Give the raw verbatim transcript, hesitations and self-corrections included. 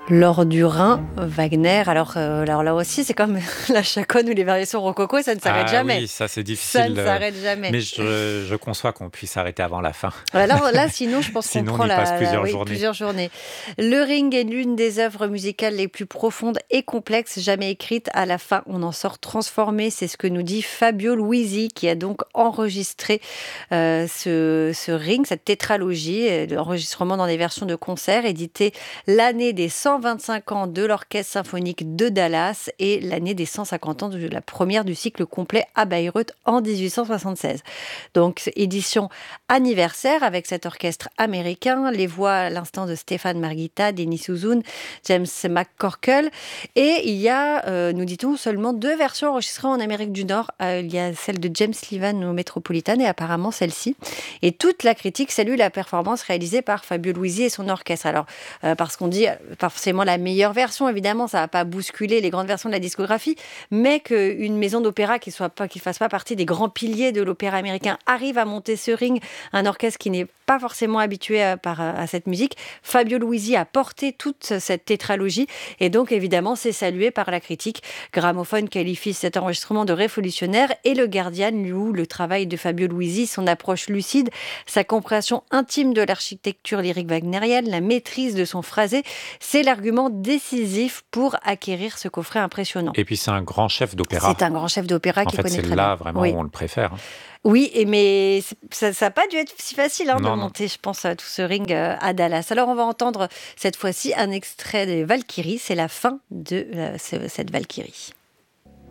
L'or du Rhin, Wagner. Alors, euh, alors là aussi, c'est comme la chaconne ou les variations rococo, ça ne s'arrête Ah jamais. oui, ça c'est Ça ne difficile, heu, s'arrête jamais. mais je je conçois qu'on puisse s'arrêter avant la fin. Alors là, sinon, je pense qu'on Sinon on prend y passe la, la- plusieurs oui, journées. plusieurs journées. Le Ring est l'une des œuvres musicales les plus profondes et complexes jamais écrites. À la fin, on en sort transformé. C'est ce que nous dit Fabio Luisi, qui a donc enregistré euh, ce, ce Ring, cette tétralogie, euh, l'enregistrement dans des versions de concert, édité l'année des cent vingt-cinq ans de l'Orchestre symphonique de Dallas et l'année des cent cinquante ans de la première du cycle complet à Bayreuth en dix-huit cent soixante-seize. Donc, édition anniversaire avec cet orchestre américain, les voix à l'instant de Stéphane Margita, Denis Souzoun, James McCorkle. Et il y a, euh, nous dit-on, seulement deux versions enregistrées en Amérique du Nord. Euh, il y a celle de James Livan au Metropolitan et apparemment celle-ci. Et toute la critique salue la performance réalisée par Fabio Luisi et son orchestre. Alors, euh, parce qu'on dit, euh, pas forcément la meilleure version, évidemment, ça ne va pas bousculer les grandes versions de la discographie, mais qu'une maison d'opéra qui soit pas, qui fasse pas partie des grands piliers de l'opéra américain arrive à monter ce Ring, un orchestre qui n'est pas forcément habitué à, par, à cette musique. Fabio Luisi a porté toute cette tétralogie et donc évidemment c'est salué par la critique. Gramophone qualifie cet enregistrement de révolutionnaire et le Guardian loue le travail de Fabio Luisi, son approche lucide, sa compréhension intime de l'architecture lyrique wagnérienne, la maîtrise de son phrasé. C'est l'argument décisif pour acquérir ce coffret impressionnant. Et puis c'est un grand chef d'opéra. C'est un grand chef d'opéra En qui fait, connaît c'est très là bien. vraiment Oui. où on le préfère, hein. Oui, et mais c'est- ça n'a pas dû être si facile hein, de Non, non. monter, je pense, à tout ce Ring euh, à Dallas. Alors, on va entendre cette fois-ci un extrait des Valkyries. C'est la fin de euh, ce- cette Valkyrie.